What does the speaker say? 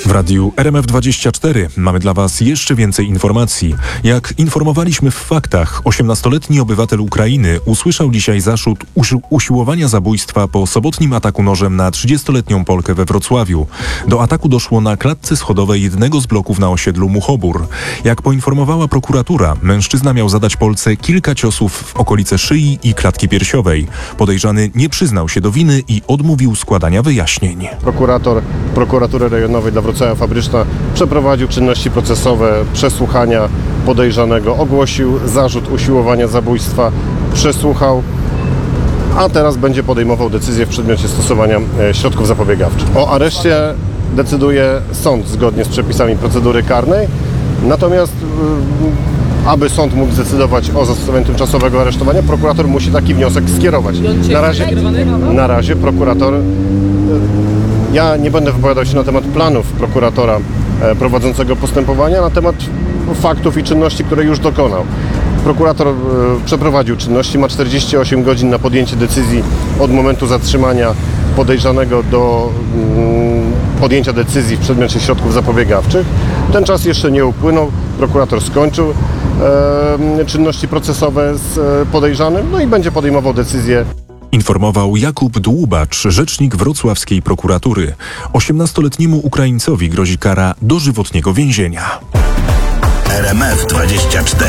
W radiu RMF24 mamy dla Was jeszcze więcej informacji. Jak informowaliśmy w faktach, 18-letni obywatel Ukrainy usłyszał dzisiaj zarzut usiłowania zabójstwa po sobotnim ataku nożem na 30-letnią Polkę we Wrocławiu. Do ataku doszło na klatce schodowej jednego z bloków na osiedlu Muchobór. Jak poinformowała prokuratura, mężczyzna miał zadać Polce kilka ciosów w okolice szyi i klatki piersiowej. Podejrzany nie przyznał się do winy i odmówił składania wyjaśnień. Prokurator Prokuratury Rejonowej dla Wrocławia Fabryczna przeprowadził czynności procesowe, przesłuchania podejrzanego, ogłosił zarzut usiłowania zabójstwa, przesłuchał, a teraz będzie podejmował decyzję w przedmiocie stosowania środków zapobiegawczych. O areszcie decyduje sąd zgodnie z przepisami procedury karnej, natomiast aby sąd mógł zdecydować o zastosowaniu tymczasowego aresztowania, prokurator musi taki wniosek skierować. Na razie prokurator... Ja nie będę wypowiadał się na temat planów prokuratora prowadzącego postępowania, na temat faktów i czynności, które już dokonał. Prokurator przeprowadził czynności, ma 48 godzin na podjęcie decyzji od momentu zatrzymania podejrzanego do podjęcia decyzji w przedmiocie środków zapobiegawczych. Ten czas jeszcze nie upłynął, prokurator skończył czynności procesowe z podejrzanym, no i będzie podejmował decyzję. Informował Jakub Dłubacz, rzecznik wrocławskiej prokuratury. 18-letniemu Ukraińcowi grozi kara dożywotniego więzienia. RMF24